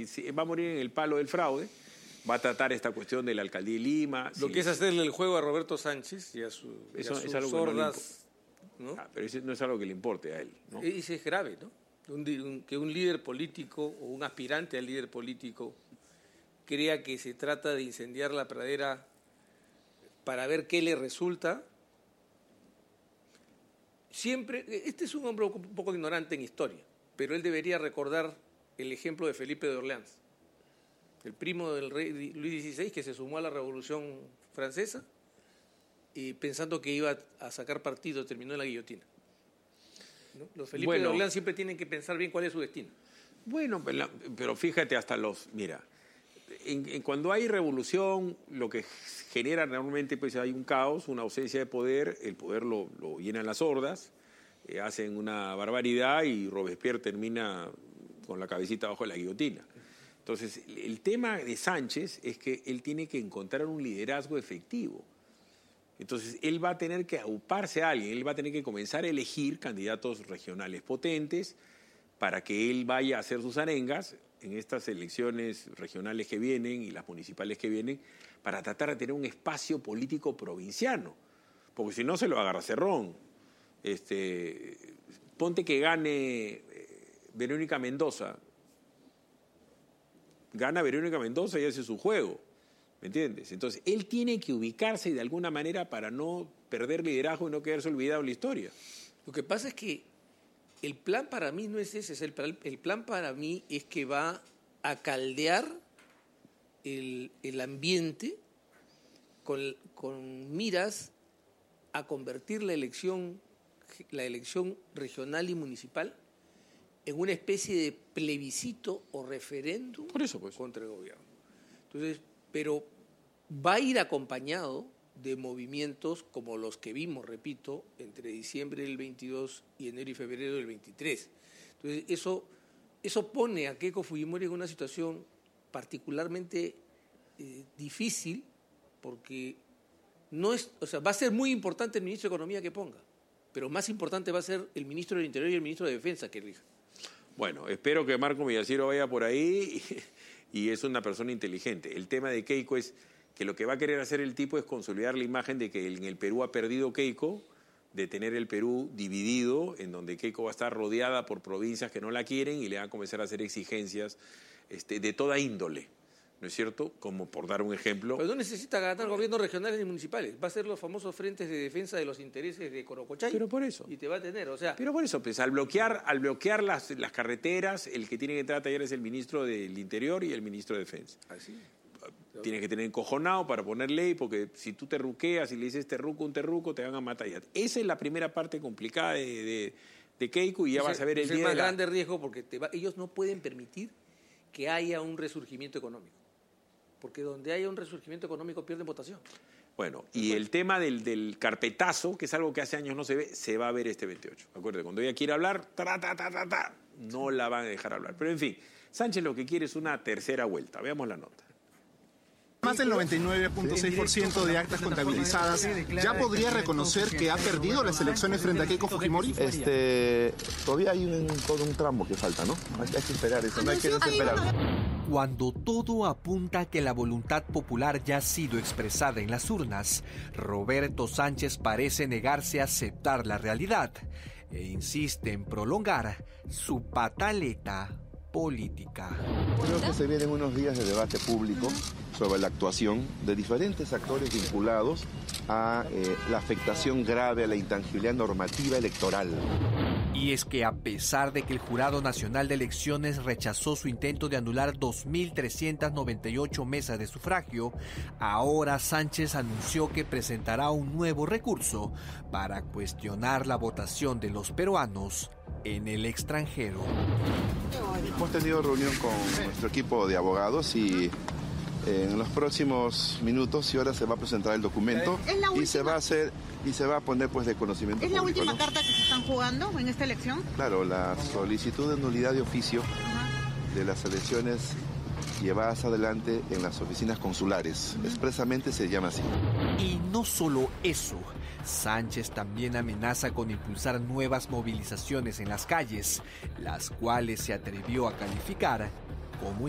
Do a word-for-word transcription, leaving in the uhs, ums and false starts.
se va a morir en el palo del fraude, va a tratar esta cuestión de la alcaldía de Lima. Lo sí, que es hacerle el juego a Roberto Sánchez y a, su, y eso, a sus es algo hordas, ¿no? Ah, pero eso no es algo que le importe a él, ¿no? Y es grave, ¿no? Un, un, que un líder político o un aspirante al líder político crea que se trata de incendiar la pradera para ver qué le resulta. Siempre, este es un hombre un poco ignorante en historia, pero él debería recordar el ejemplo de Felipe de Orleans, el primo del rey Luis dieciséis, que se sumó a la Revolución Francesa y pensando que iba a sacar partido, terminó en la guillotina, ¿no? Los Felipe bueno, de Orleans siempre tienen que pensar bien cuál es su destino. Bueno, pero fíjate hasta los... Mira, en, en cuando hay revolución, lo que genera normalmente pues hay un caos, una ausencia de poder, el poder lo, lo llenan las hordas, eh, hacen una barbaridad y Robespierre termina con la cabecita bajo la guillotina. Entonces, el tema de Sánchez es que él tiene que encontrar un liderazgo efectivo. Entonces, él va a tener que auparse a alguien, él va a tener que comenzar a elegir candidatos regionales potentes para que él vaya a hacer sus arengas en estas elecciones regionales que vienen y las municipales que vienen, para tratar de tener un espacio político provinciano, porque si no se lo agarra Cerrón. Este, ponte que gane Verónica Mendoza, gana Verónica Mendoza y hace su juego, ¿me entiendes? Entonces, él tiene que ubicarse de alguna manera para no perder liderazgo y no quedarse olvidado en la historia. Lo que pasa es que el plan para mí no es ese, es el, plan, el plan para mí es que va a caldear el, el ambiente con, con miras a convertir la elección, la elección regional y municipal en una especie de plebiscito o referéndum Por eso, pues. contra el gobierno. Entonces, pero va a ir acompañado de movimientos como los que vimos, repito, entre diciembre del veintidós y enero y febrero del veintitrés. Entonces, eso, eso pone a Keiko Fujimori en una situación particularmente eh, difícil, porque no es, o sea, va a ser muy importante el ministro de Economía que ponga, pero más importante va a ser el ministro del Interior y el ministro de Defensa que elija. Bueno, espero que Marco Millaciro vaya por ahí y, y es una persona inteligente. El tema de Keiko es que lo que va a querer hacer el tipo es consolidar la imagen de que en el Perú ha perdido Keiko, de tener el Perú dividido, en donde Keiko va a estar rodeada por provincias que no la quieren y le van a comenzar a hacer exigencias este, de toda índole, ¿no es cierto? Como por dar un ejemplo. Pero no necesita ganar gobiernos regionales ni municipales, va a ser los famosos frentes de defensa de los intereses de Corocochay. Pero por eso. Y te va a tener, o sea... Pero por eso, pues al bloquear, al bloquear las, las carreteras, el que tiene que entrar a tallar es el ministro del Interior y el ministro de Defensa. Así. Tienes que tener encojonado para poner ley, porque si tú te ruqueas y le dices terruco un terruco, te van a matar ya. Esa es la primera parte complicada de, de, de Keiko y ya vas a ver el día. Es el más grande riesgo porque te va, ellos no pueden permitir que haya un resurgimiento económico. Porque donde haya un resurgimiento económico pierden votación. Bueno, y el tema del, del carpetazo, que es algo que hace años no se ve, se va a ver este veintiocho. Acuérdate, cuando ella quiere hablar, ta, ta, ta, ta, ta, no la van a dejar hablar. Pero en fin, Sánchez lo que quiere es una tercera vuelta. Veamos la nota. Más del noventa y nueve punto seis por ciento de actas contabilizadas ya podría reconocer que ha perdido las elecciones frente a Keiko Fujimori. Este, todavía hay un, todo un tramo que falta, ¿no? Hay, hay que esperar eso, no hay que desesperar. Cuando todo apunta a que la voluntad popular ya ha sido expresada en las urnas, Roberto Sánchez parece negarse a aceptar la realidad e insiste en prolongar su pataleta política. Creo que se vienen unos días de debate público sobre la actuación de diferentes actores vinculados a eh, la afectación grave a la intangibilidad normativa electoral. Y es que a pesar de que el Jurado Nacional de Elecciones rechazó su intento de anular dos mil trescientas noventa y ocho mesas de sufragio, ahora Sánchez anunció que presentará un nuevo recurso para cuestionar la votación de los peruanos en el extranjero. Hemos tenido reunión con nuestro equipo de abogados y en los próximos minutos y horas se va a presentar el documento y se va a hacer y se va a poner pues de conocimiento público. ¿Es la última ¿no? carta que se están jugando en esta elección? Claro, la solicitud de nulidad de oficio uh-huh. de las elecciones llevadas adelante en las oficinas consulares. Uh-huh. Expresamente se llama así. Y no solo eso, Sánchez también amenaza con impulsar nuevas movilizaciones en las calles, las cuales se atrevió a calificar como